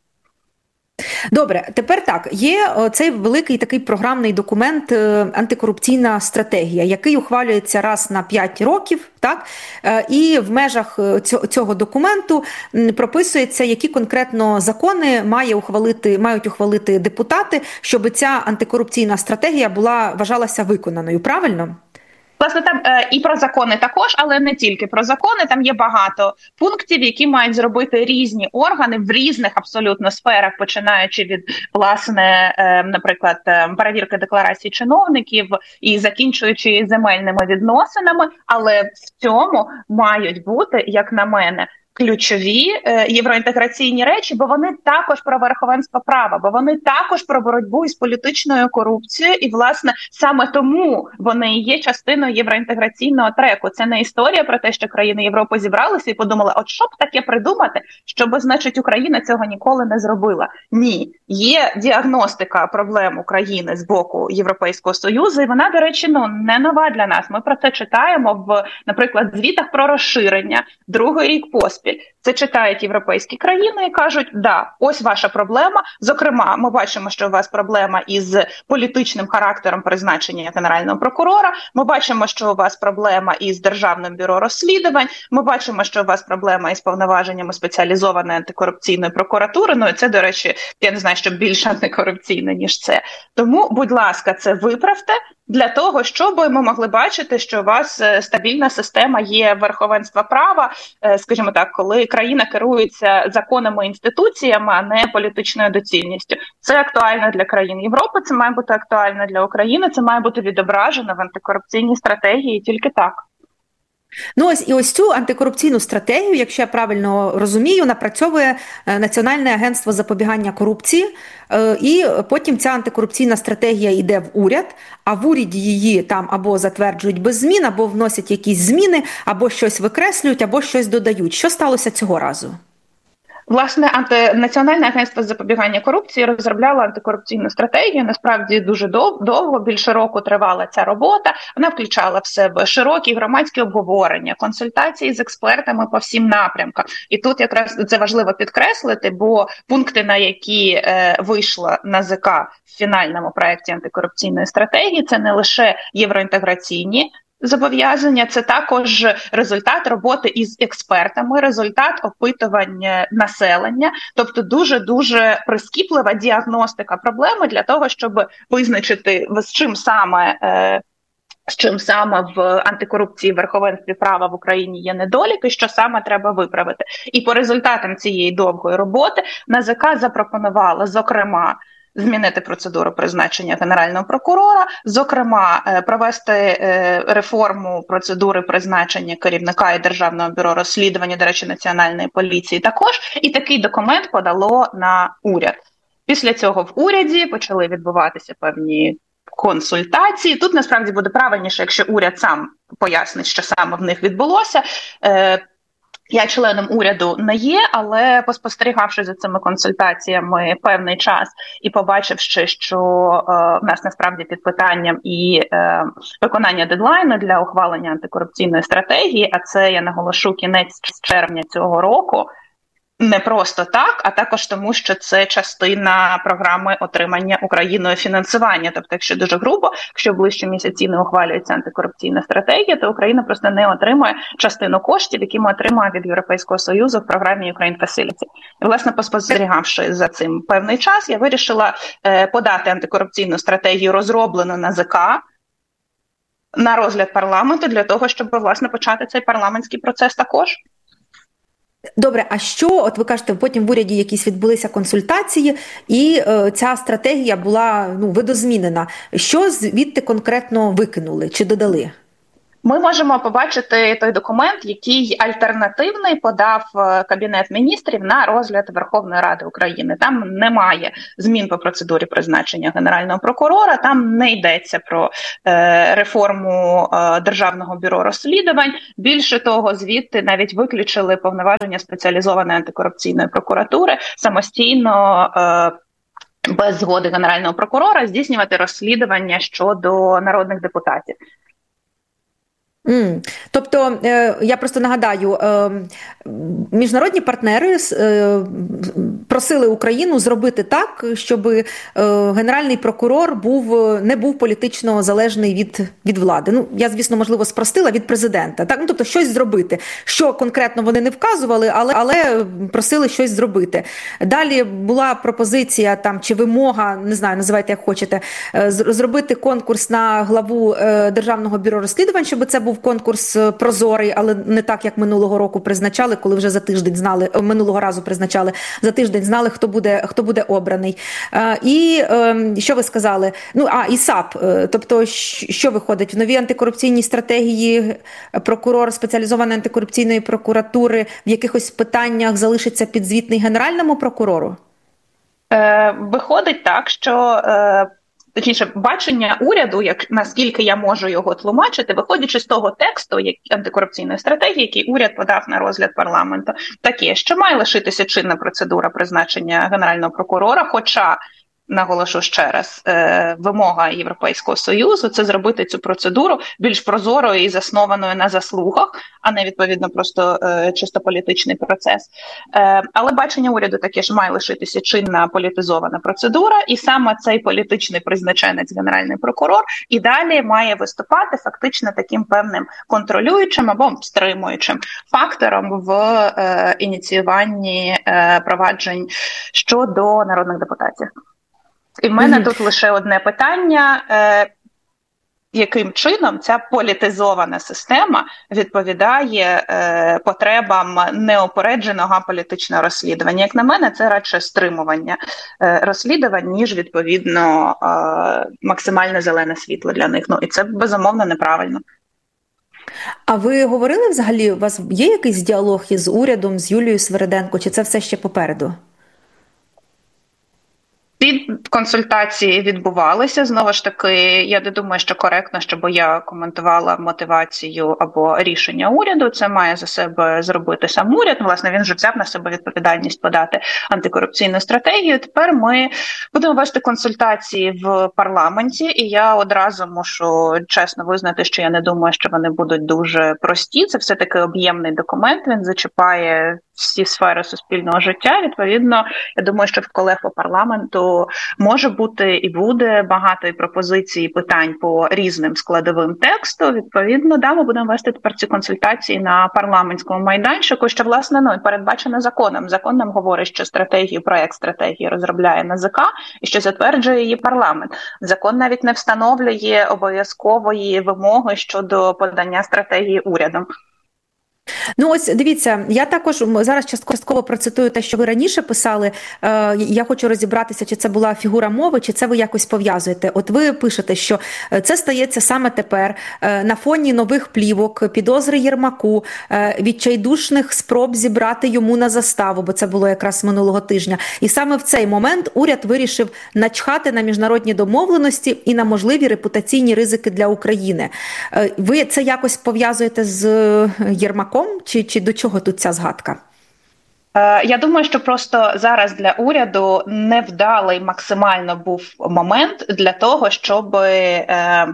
Добре, тепер так, є цей великий такий програмний документ «Антикорупційна стратегія», який ухвалюється раз на 5 років, так? І в межах цього документу прописується, які конкретно закони мають ухвалити депутати, щоб ця антикорупційна стратегія вважалася виконаною, правильно? Власне, там і про закони також, але не тільки про закони. Там є багато пунктів, які мають зробити різні органи в різних абсолютно сферах, починаючи від, власне, наприклад, перевірки декларацій чиновників і закінчуючи земельними відносинами. Але в цьому мають бути, як на мене, ключові євроінтеграційні речі, бо вони також про верховенство права, бо вони також про боротьбу із політичною корупцією, і, власне, саме тому вони і є частиною євроінтеграційного треку. Це не історія про те, що країни Європи зібралися і подумали, от що б таке придумати, щоб, значить, Україна цього ніколи не зробила. Ні. Є діагностика проблем України з боку Європейського Союзу, і вона, до речі, не нова для нас. Ми про це читаємо в, наприклад, звітах про розширення, другий рік поспіль. Це читають європейські країни і кажуть, да, ось ваша проблема. Зокрема, ми бачимо, що у вас проблема із політичним характером призначення генерального прокурора. Ми бачимо, що у вас проблема із Державним бюро розслідувань. Ми бачимо, що у вас проблема із повноваженнями спеціалізованої антикорупційної прокуратури. Ну і це, до речі, я не знаю, що більш антикорупційне, ніж це. Тому, будь ласка, це виправте для того, щоб ми могли бачити, що у вас стабільна система є верховенства права, скажімо так, коли країна керується законами і інституціями, а не політичною доцільністю. Це актуально для країн Європи, це має бути актуально для України, це має бути відображено в антикорупційній стратегії, тільки так. Ну ось цю антикорупційну стратегію, якщо я правильно розумію, напрацьовує Національне агентство запобігання корупції, і потім ця антикорупційна стратегія йде в уряд, а в уряді її там або затверджують без змін, або вносять якісь зміни, або щось викреслюють, або щось додають. Що сталося цього разу? Власне, Національне агентство з запобігання корупції розробляло антикорупційну стратегію. Насправді дуже довго, більше року тривала ця робота. Вона включала в себе широкі громадські обговорення, консультації з експертами по всім напрямкам. І тут якраз це важливо підкреслити, бо пункти, на які вийшла НАЗК в фінальному проєкті антикорупційної стратегії, це не лише євроінтеграційні зобов'язання, це також результат роботи із експертами, результат опитування населення, тобто дуже-дуже прискіплива діагностика проблеми для того, щоб визначити, з чим саме в антикорупції, верховенстві права в Україні є недоліки, що саме треба виправити. І по результатам цієї довгої роботи НАЗК запропонувала, зокрема, змінити процедуру призначення генерального прокурора, зокрема, провести реформу процедури призначення керівника і Державного бюро розслідування, до речі, Національної поліції також, і такий документ подало на уряд. Після цього в уряді почали відбуватися певні консультації. Тут, насправді, буде правильніше, якщо уряд сам пояснить, що саме в них відбулося. Я членом уряду не є, але поспостерігавши за цими консультаціями певний час і побачивши, що в нас насправді під питанням і виконання дедлайну для ухвалення антикорупційної стратегії, а це, я наголошу, кінець червня цього року, не просто так, а також тому, що це частина програми отримання Україною фінансування. Тобто, якщо дуже грубо, якщо в ближчі місяці не ухвалюється антикорупційна стратегія, то Україна просто не отримує частину коштів, які ми отримуємо від Європейського Союзу в програмі Ukraine Facility. І, власне, поспостерігавши за цим певний час, я вирішила подати антикорупційну стратегію, розроблену НАЗК, на розгляд парламенту для того, щоб, власне, почати цей парламентський процес також. Добре, а що, от ви кажете, потім в уряді якісь відбулися консультації, і ця стратегія була видозмінена. Що звідти конкретно викинули чи додали? Ми можемо побачити той документ, який альтернативний подав Кабінет міністрів на розгляд Верховної Ради України. Там немає змін по процедурі призначення Генерального прокурора, там не йдеться про реформу Державного бюро розслідувань. Більше того, звідти навіть виключили повноваження спеціалізованої антикорупційної прокуратури самостійно без згоди Генерального прокурора здійснювати розслідування щодо народних депутатів. Тобто, я просто нагадаю, міжнародні партнери просили Україну зробити так, щоб Генеральний прокурор не був політично залежний від влади. Я, звісно, можливо, спростила, від президента. Так? Тобто, щось зробити. Що конкретно вони не вказували, але просили щось зробити. Далі була пропозиція чи вимога, не знаю, називайте як хочете, зробити конкурс на главу Державного бюро розслідувань, щоб це був конкурс прозорий, але не так, як минулого року призначали, коли вже за тиждень знали, минулого разу призначали, за тиждень знали, хто буде обраний. І що ви сказали? І САП. Тобто, що виходить? В новій антикорупційній стратегії прокурор спеціалізованої антикорупційної прокуратури в якихось питаннях залишиться підзвітний Генеральному прокурору? Виходить так, що... Точніше, бачення уряду, наскільки я можу його тлумачити, виходячи з того тексту антикорупційної стратегії, який уряд подав на розгляд парламенту, таке, що має лишитися чинна процедура призначення Генерального прокурора, хоча, наголошу ще раз, вимога Європейського Союзу – це зробити цю процедуру більш прозорою і заснованою на заслугах, а не, відповідно, просто чисто політичний процес. Але бачення уряду таке, що має лишитися чинна політизована процедура, і саме цей політичний призначенець Генеральний прокурор і далі має виступати фактично таким певним контролюючим або стримуючим фактором в ініціюванні проваджень щодо народних депутатів. І в мене тут лише одне питання, яким чином ця політизована система відповідає потребам неупередженого політичного розслідування. Як на мене, це радше стримування розслідувань, ніж, відповідно, максимальне зелене світло для них. І це, безумовно, неправильно. А ви говорили взагалі, у вас є якийсь діалог із урядом, з Юлією Свериденко, чи це все ще попереду? Ці консультації відбувалися. Знову ж таки, я не думаю, що коректно, щоб я коментувала мотивацію або рішення уряду. Це має за себе зробити сам уряд. Власне, він вже взяв на себе відповідальність подати антикорупційну стратегію. Тепер ми будемо вести консультації в парламенті, і я одразу мушу чесно визнати, що я не думаю, що вони будуть дуже прості. Це все-таки об'ємний документ, він зачіпає всі сфери суспільного життя. Відповідно, я думаю, що в колег по парламенту може бути і буде багато і пропозицій, і питань по різним складовим тексту. Відповідно, ми будемо вести тепер ці консультації на парламентському майданчику, що, власне, передбачено законом. Закон нам говорить, що проект стратегії розробляє НАЗК і що затверджує її парламент. Закон навіть не встановлює обов'язкової вимоги щодо подання стратегії урядом. Ось дивіться, я також зараз частково процитую те, що ви раніше писали. Я хочу розібратися, чи це була фігура мови, чи це ви якось пов'язуєте. От ви пишете, що це стається саме тепер на фоні нових плівок, підозри Єрмаку, відчайдушних спроб зібрати йому на заставу, бо це було якраз минулого тижня. І саме в цей момент уряд вирішив начхати на міжнародні домовленості і на можливі репутаційні ризики для України. Ви це якось пов'язуєте з Єрмаком? Чи до чого тут ця згадка? Я думаю, що просто зараз для уряду невдалий максимально був момент для того, щоб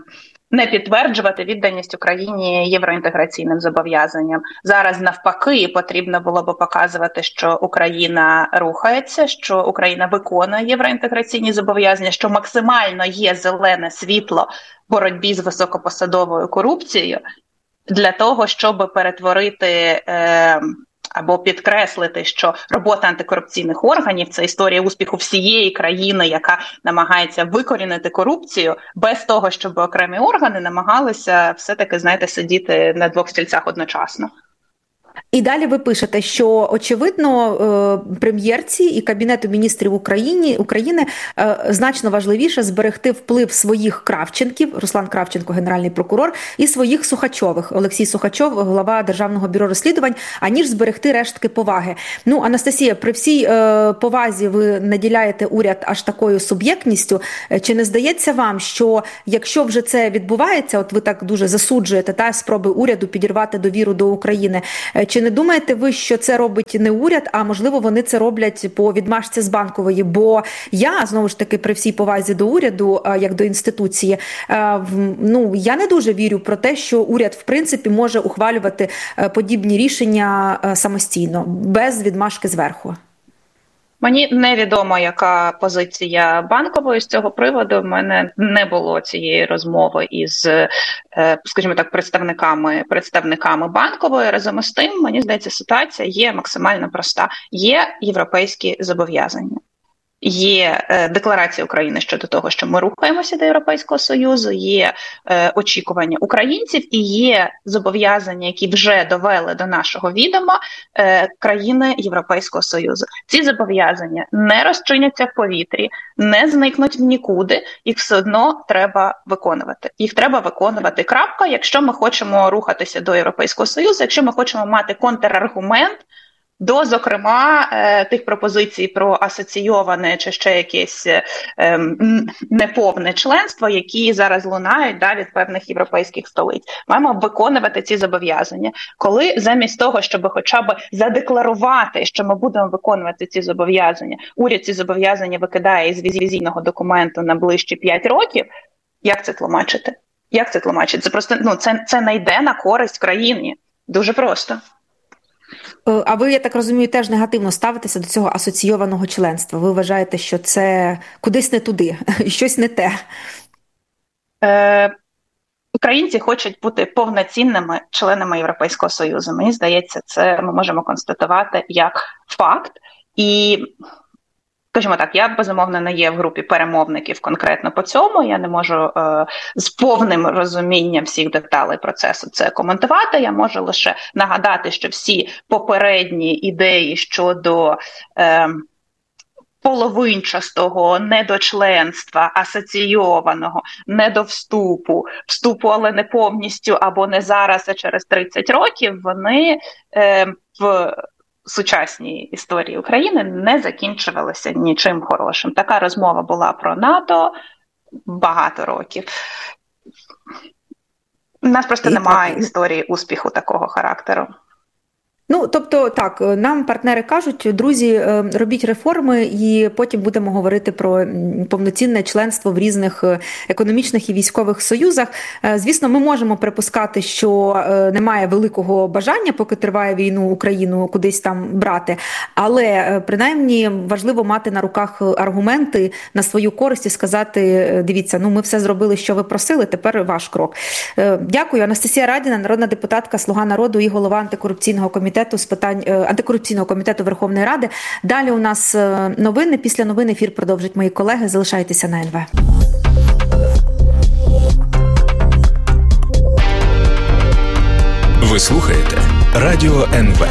не підтверджувати відданість Україні євроінтеграційним зобов'язанням. Зараз навпаки потрібно було б показувати, що Україна рухається, що Україна виконує євроінтеграційні зобов'язання, що максимально є зелене світло в боротьбі з високопосадовою корупцією для того, щоб перетворити або підкреслити, що робота антикорупційних органів – це історія успіху всієї країни, яка намагається викорінити корупцію, без того, щоб окремі органи намагалися все-таки, сидіти на двох стільцях одночасно. І далі ви пишете, що, очевидно, прем'єрці і Кабінету міністрів України значно важливіше зберегти вплив своїх Кравченків, Руслан Кравченко, генеральний прокурор, і своїх Сухачових, Олексій Сухачов, голова Державного бюро розслідувань, аніж зберегти рештки поваги. Анастасія, при всій повазі ви наділяєте уряд аж такою суб'єктністю. Чи не здається вам, що якщо вже це відбувається, от ви так дуже засуджуєте спроби уряду підірвати довіру до України, чи не думаєте ви, що це робить не уряд, а можливо вони це роблять по відмашці з Банкової? Бо я, знову ж таки, при всій повазі до уряду, як до інституції, я не дуже вірю про те, що уряд, в принципі, може ухвалювати подібні рішення самостійно, без відмашки зверху. Мені невідомо, яка позиція Банкової з цього приводу. В мене не було цієї розмови із, скажімо так, представниками Банкової. Разом із тим, мені здається, ситуація є максимально проста. Є європейські зобов'язання. Є декларація України щодо того, що ми рухаємося до Європейського Союзу, є очікування українців і є зобов'язання, які вже довели до нашого відома країни Європейського Союзу. Ці зобов'язання не розчиняться в повітрі, не зникнуть в нікуди, їх все одно треба виконувати. Їх треба виконувати, крапка, якщо ми хочемо рухатися до Європейського Союзу, якщо ми хочемо мати контраргумент до, зокрема, тих пропозицій про асоційоване чи ще якесь неповне членство, які зараз лунають від певних європейських столиць. Маємо виконувати ці зобов'язання. Коли замість того, щоб хоча б задекларувати, що ми будемо виконувати ці зобов'язання, уряд ці зобов'язання викидає із візійного документу на ближчі 5 років, як це тлумачити? Як це тлумачити? Це просто, це не йде на користь країні. Дуже просто. А ви, я так розумію, теж негативно ставитеся до цього асоційованого членства. Ви вважаєте, що це кудись не туди, щось не те? Українці хочуть бути повноцінними членами Європейського Союзу. Мені здається, це ми можемо констатувати як факт. І, скажімо так, я, безумовно, не є в групі перемовників конкретно по цьому. Я не можу з повним розумінням всіх деталей процесу це коментувати. Я можу лише нагадати, що всі попередні ідеї щодо половинчастого, недочленства, асоційованого, недовступу, вступу, але не повністю, або не зараз, а через 30 років, вони в сучасній історії України не закінчувалися нічим хорошим. Така розмова була про НАТО багато років. У нас просто немає історії успіху такого характеру. Тобто, так, нам партнери кажуть, друзі, робіть реформи і потім будемо говорити про повноцінне членство в різних економічних і військових союзах. Звісно, ми можемо припускати, що немає великого бажання, поки триває війну, Україну кудись там брати, але принаймні важливо мати на руках аргументи на свою користь і сказати, дивіться, ми все зробили, що ви просили, тепер ваш крок. Дякую. Анастасія Радіна, народна депутатка, Слуга народу і голова антикорупційного комітету з питань антикорупційного комітету Верховної Ради. Далі у нас новини. Після новин ефір продовжать мої колеги. Залишайтеся на НВ. Ви слухаєте Радіо НВ.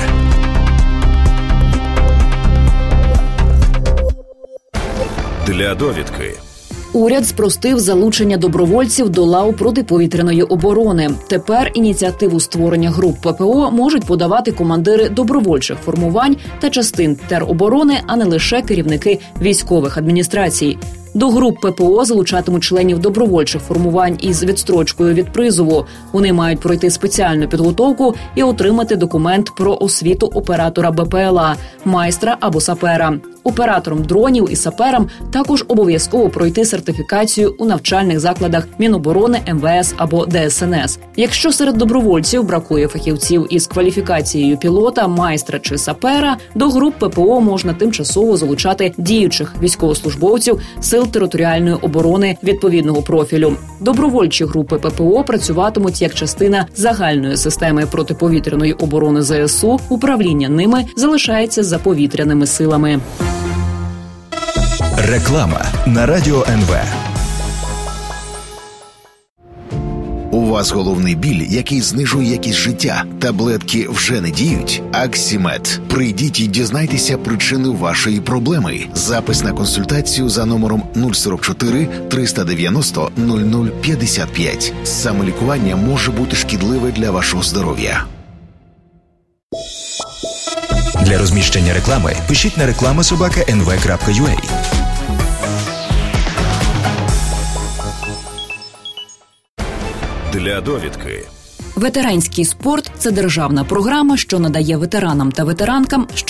Для довідки. Уряд спростив залучення добровольців до лав протиповітряної оборони. Тепер ініціативу створення груп ППО можуть подавати командири добровольчих формувань та частин тероборони, а не лише керівники військових адміністрацій. До груп ППО залучатимуть членів добровольчих формувань із відстрочкою від призову. Вони мають пройти спеціальну підготовку і отримати документ про освіту оператора БПЛА, майстра або сапера. Операторам дронів і саперам також обов'язково пройти сертифікацію у навчальних закладах Міноборони, МВС або ДСНС. Якщо серед добровольців бракує фахівців із кваліфікацією пілота, майстра чи сапера, до груп ППО можна тимчасово залучати діючих військовослужбовців Сил територіальної оборони відповідного профілю. Добровольчі групи ППО працюватимуть як частина загальної системи протиповітряної оборони ЗСУ. Управління ними залишається за повітряними силами. Реклама на Радіо НВ. У вас головний біль, який знижує якість життя. Таблетки вже не діють? Аксімед. Прийдіть і дізнайтеся причини вашої проблеми. Запис на консультацію за номером 044 390 0055. Самолікування може бути шкідливе для вашого здоров'я. Для розміщення реклами пишіть на reklama@nv.ua. Для довідки. Ветеранський спорт – це державна програма, що надає ветеранам та ветеранкам